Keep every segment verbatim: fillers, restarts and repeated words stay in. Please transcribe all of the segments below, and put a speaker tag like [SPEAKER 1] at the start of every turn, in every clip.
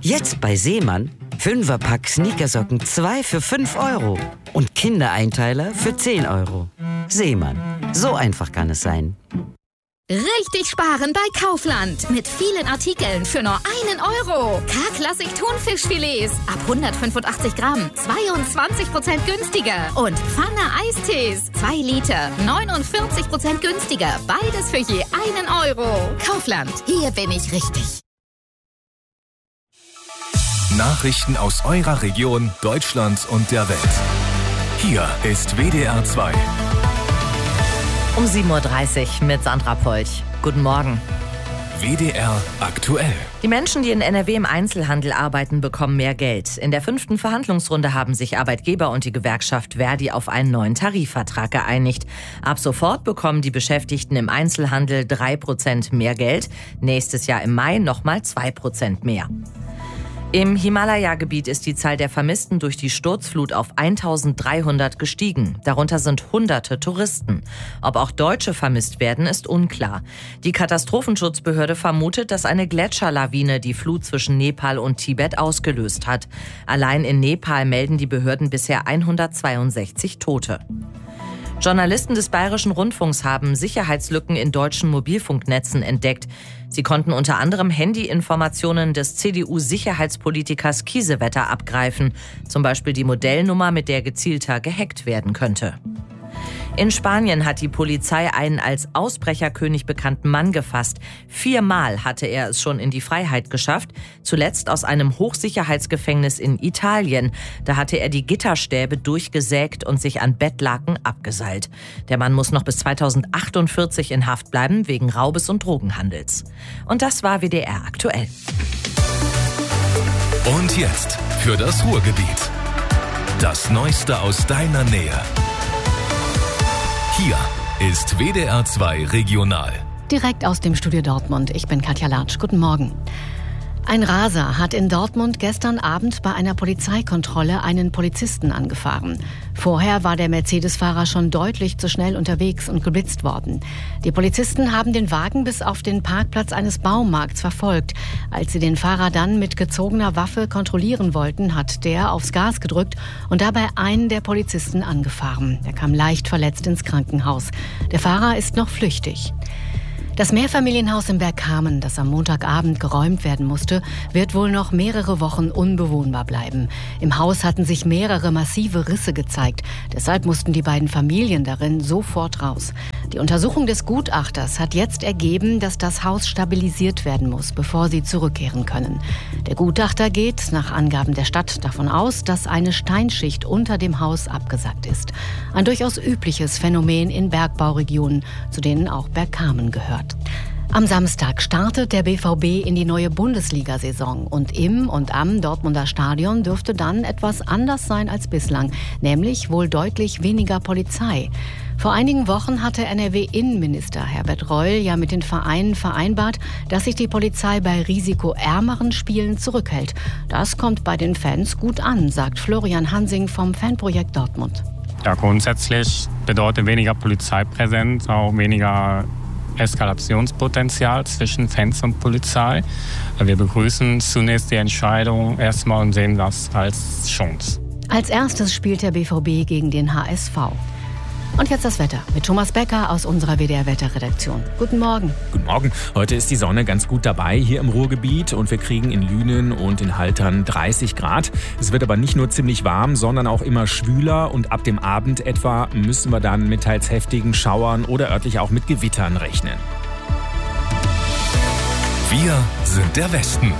[SPEAKER 1] Jetzt bei Seemann, Fünferpack Sneakersocken zwei für fünf Euro und Kindereinteiler für zehn Euro. Seemann, so einfach kann es sein.
[SPEAKER 2] Richtig sparen bei Kaufland. Mit vielen Artikeln für nur einen Euro. K-Klassik Thunfischfilets ab hundertfünfundachtzig Gramm, zweiundzwanzig Prozent günstiger. Und Pfanne Eistees, zwei Liter, neunundvierzig Prozent günstiger. Beides für je einen Euro. Kaufland, hier bin ich richtig.
[SPEAKER 3] Nachrichten aus eurer Region, Deutschland und der Welt. Hier ist W D R zwei.
[SPEAKER 4] Um sieben Uhr dreißig mit Sandra Polch. Guten Morgen.
[SPEAKER 3] W D R aktuell.
[SPEAKER 4] Die Menschen, die in N R W im Einzelhandel arbeiten, bekommen mehr Geld. In der fünften Verhandlungsrunde haben sich Arbeitgeber und die Gewerkschaft Verdi auf einen neuen Tarifvertrag geeinigt. Ab sofort bekommen die Beschäftigten im Einzelhandel drei Prozent mehr Geld. Nächstes Jahr im Mai nochmal zwei Prozent mehr. Im Himalaya-Gebiet ist die Zahl der Vermissten durch die Sturzflut auf eintausenddreihundert gestiegen. Darunter sind hunderte Touristen. Ob auch Deutsche vermisst werden, ist unklar. Die Katastrophenschutzbehörde vermutet, dass eine Gletscherlawine die Flut zwischen Nepal und Tibet ausgelöst hat. Allein in Nepal melden die Behörden bisher hundertzweiundsechzig Tote. Journalisten des Bayerischen Rundfunks haben Sicherheitslücken in deutschen Mobilfunknetzen entdeckt. Sie konnten unter anderem Handyinformationen des C D U-Sicherheitspolitikers Kiesewetter abgreifen. Zum Beispiel die Modellnummer, mit der gezielter gehackt werden könnte. In Spanien hat die Polizei einen als Ausbrecherkönig bekannten Mann gefasst. Viermal hatte er es schon in die Freiheit geschafft. Zuletzt aus einem Hochsicherheitsgefängnis in Italien. Da hatte er die Gitterstäbe durchgesägt und sich an Bettlaken abgeseilt. Der Mann muss noch bis zweitausendachtundvierzig in Haft bleiben wegen Raubes und Drogenhandels. Und das war W D R aktuell.
[SPEAKER 3] Und jetzt für das Ruhrgebiet. Das Neueste aus deiner Nähe. Hier ist W D R zwei Regional.
[SPEAKER 5] Direkt aus dem Studio Dortmund. Ich bin Katja Latsch. Guten Morgen. Ein Raser hat in Dortmund gestern Abend bei einer Polizeikontrolle einen Polizisten angefahren. Vorher war der Mercedes-Fahrer schon deutlich zu schnell unterwegs und geblitzt worden. Die Polizisten haben den Wagen bis auf den Parkplatz eines Baumarkts verfolgt. Als sie den Fahrer dann mit gezogener Waffe kontrollieren wollten, hat der aufs Gas gedrückt und dabei einen der Polizisten angefahren. Er kam leicht verletzt ins Krankenhaus. Der Fahrer ist noch flüchtig. Das Mehrfamilienhaus in Bergkamen, das am Montagabend geräumt werden musste, wird wohl noch mehrere Wochen unbewohnbar bleiben. Im Haus hatten sich mehrere massive Risse gezeigt. Deshalb mussten die beiden Familien darin sofort raus. Die Untersuchung des Gutachters hat jetzt ergeben, dass das Haus stabilisiert werden muss, bevor sie zurückkehren können. Der Gutachter geht, nach Angaben der Stadt, davon aus, dass eine Steinschicht unter dem Haus abgesackt ist. Ein durchaus übliches Phänomen in Bergbauregionen, zu denen auch Bergkamen gehört. Am Samstag startet der B V B in die neue Bundesliga-Saison und im und am Dortmunder Stadion dürfte dann etwas anders sein als bislang, nämlich wohl deutlich weniger Polizei. Vor einigen Wochen hatte N R W-Innenminister Herbert Reul ja mit den Vereinen vereinbart, dass sich die Polizei bei risikoärmeren Spielen zurückhält. Das kommt bei den Fans gut an, sagt Florian Hansing vom Fanprojekt Dortmund.
[SPEAKER 6] Ja, grundsätzlich bedeutet weniger Polizeipräsenz auch weniger Eskalationspotenzial zwischen Fans und Polizei. Wir begrüßen zunächst die Entscheidung erstmal und sehen das als Chance.
[SPEAKER 5] Als erstes spielt der B V B gegen den H S V. Und jetzt das Wetter mit Thomas Becker aus unserer W D R-Wetterredaktion. Guten Morgen.
[SPEAKER 7] Guten Morgen. Heute ist die Sonne ganz gut dabei hier im Ruhrgebiet und wir kriegen in Lünen und in Haltern dreißig Grad. Es wird aber nicht nur ziemlich warm, sondern auch immer schwüler und ab dem Abend etwa müssen wir dann mit teils heftigen Schauern oder örtlich auch mit Gewittern rechnen.
[SPEAKER 3] Wir sind der Westen.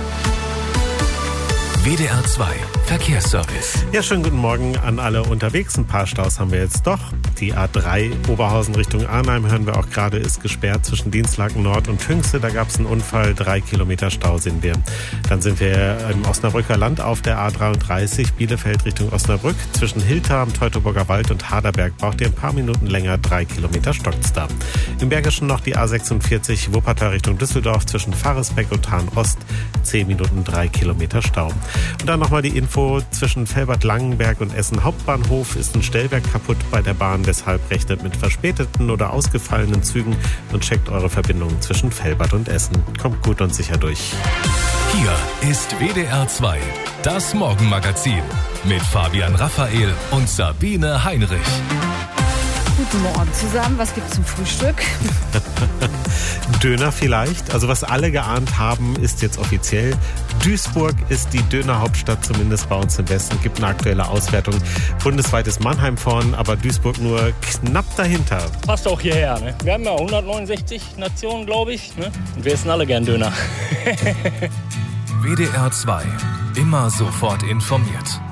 [SPEAKER 3] W D R zwei Verkehrsservice.
[SPEAKER 8] Ja, schönen guten Morgen an alle unterwegs. Ein paar Staus haben wir jetzt doch. Die A drei Oberhausen Richtung Arnheim, hören wir auch gerade, ist gesperrt zwischen Dienstlaken Nord und Hünxe. Da gab es einen Unfall, drei Kilometer Stau sind wir. Dann sind wir im Osnabrücker Land auf der A dreiunddreißig, Bielefeld Richtung Osnabrück. Zwischen Hilter am Teutoburger Wald und Haderberg braucht ihr ein paar Minuten länger, drei Kilometer stockt's da. Im Bergischen noch die A sechsundvierzig, Wuppertal Richtung Düsseldorf zwischen Faresbeck und Hahn Ost, zehn Minuten, drei Kilometer Stau. Und dann nochmal die Info, zwischen Velbert-Langenberg und Essen Hauptbahnhof ist ein Stellwerk kaputt bei der Bahn. Deshalb rechnet mit verspäteten oder ausgefallenen Zügen und checkt eure Verbindungen zwischen Velbert und Essen. Kommt gut und sicher durch.
[SPEAKER 3] Hier ist W D R zwei, das Morgenmagazin mit Fabian Raphael und Sabine Heinrich.
[SPEAKER 9] Guten Morgen zusammen. Was gibt's zum Frühstück?
[SPEAKER 8] Döner vielleicht. Also was alle geahnt haben, ist jetzt offiziell. Duisburg ist die Dönerhauptstadt, zumindest bei uns im Westen. Gibt eine aktuelle Auswertung. Bundesweit ist Mannheim vorn, aber Duisburg nur knapp dahinter.
[SPEAKER 10] Passt auch hierher, ne? Wir haben ja hundertneunundsechzig Nationen, glaube ich. Ne? Und wir essen alle gern Döner.
[SPEAKER 3] W D R zwei. Immer sofort informiert.